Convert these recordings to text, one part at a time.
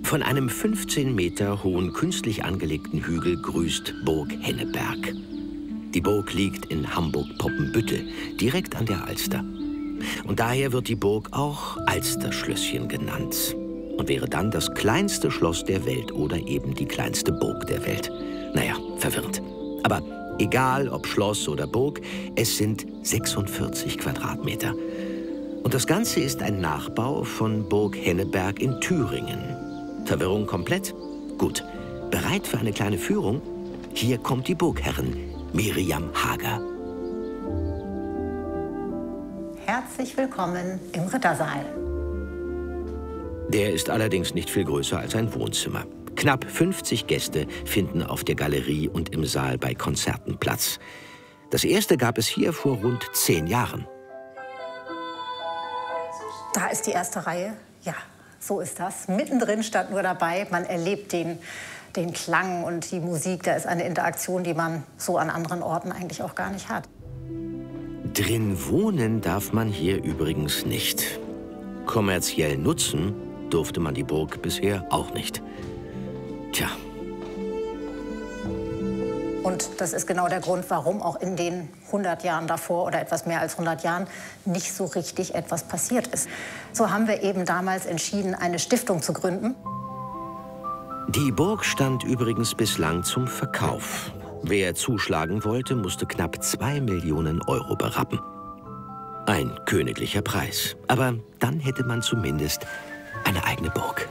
Von einem 15 Meter hohen, künstlich angelegten Hügel grüßt Burg Henneberg. Die Burg liegt in Hamburg-Poppenbüttel, direkt an der Alster. Und daher wird die Burg auch Alsterschlösschen genannt und wäre dann das kleinste Schloss der Welt oder eben die kleinste Burg der Welt. Naja, verwirrend. Aber egal ob Schloss oder Burg, es sind 46 Quadratmeter. Und das Ganze ist ein Nachbau von Burg Henneberg in Thüringen. Verwirrung komplett? Gut. Bereit für eine kleine Führung? Hier kommt die Burgherrin, Miriam Hager. Herzlich willkommen im Rittersaal. Der ist allerdings nicht viel größer als ein Wohnzimmer. Knapp 50 Gäste finden auf der Galerie und im Saal bei Konzerten Platz. Das erste gab es hier vor rund 10 Jahren. Da ist die erste Reihe. Ja, so ist das. Mittendrin stand nur dabei. Man erlebt den Klang und die Musik. Da ist eine Interaktion, die man so an anderen Orten eigentlich auch gar nicht hat. Drin wohnen darf man hier übrigens nicht. Kommerziell nutzen durfte man die Burg bisher auch nicht. Tja. Und das ist genau der Grund, warum auch in den 100 Jahren davor oder etwas mehr als 100 Jahren nicht so richtig etwas passiert ist. So haben wir eben damals entschieden, eine Stiftung zu gründen. Die Burg stand übrigens bislang zum Verkauf. Wer zuschlagen wollte, musste knapp 2 Millionen Euro berappen. Ein königlicher Preis. Aber dann hätte man zumindest eine eigene Burg.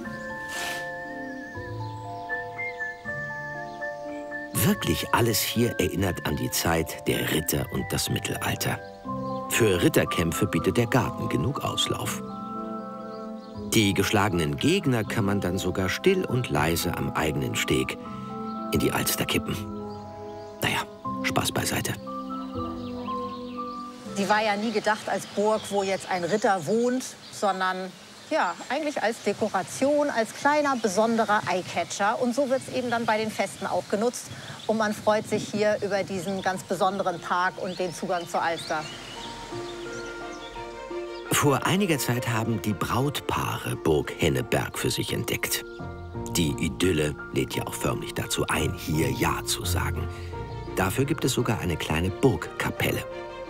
Wirklich alles hier erinnert an die Zeit der Ritter und das Mittelalter. Für Ritterkämpfe bietet der Garten genug Auslauf. Die geschlagenen Gegner kann man dann sogar still und leise am eigenen Steg in die Alster kippen. Naja, Spaß beiseite. Die war ja nie gedacht als Burg, wo jetzt ein Ritter wohnt, sondern ja, eigentlich als Dekoration, als kleiner, besonderer Eyecatcher. Und so wird es eben dann bei den Festen auch genutzt. Und man freut sich hier über diesen ganz besonderen Park und den Zugang zur Alster. Vor einiger Zeit haben die Brautpaare Burg Henneberg für sich entdeckt. Die Idylle lädt ja auch förmlich dazu ein, hier Ja zu sagen. Dafür gibt es sogar eine kleine Burgkapelle.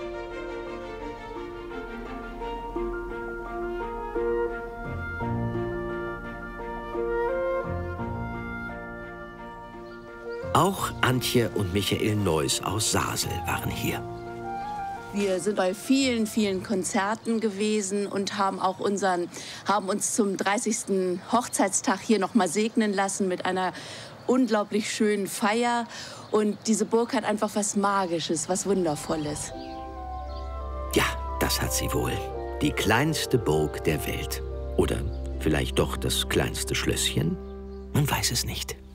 Auch Antje und Michael Neuss aus Sasel waren hier. Wir sind bei vielen, vielen Konzerten gewesen und haben uns zum 30. Hochzeitstag hier noch mal segnen lassen mit einer unglaublich schönen Feier. Und diese Burg hat einfach was Magisches, was Wundervolles. Ja, das hat sie wohl. Die kleinste Burg der Welt. Oder vielleicht doch das kleinste Schlösschen? Man weiß es nicht.